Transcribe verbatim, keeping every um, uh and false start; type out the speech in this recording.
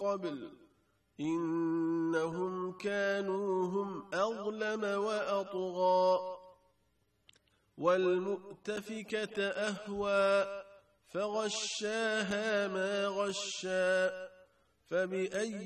قبل إنهم كانوا هم أظلم وأطغى والمؤتفكة أهوى فغشاها ما غشى فبأي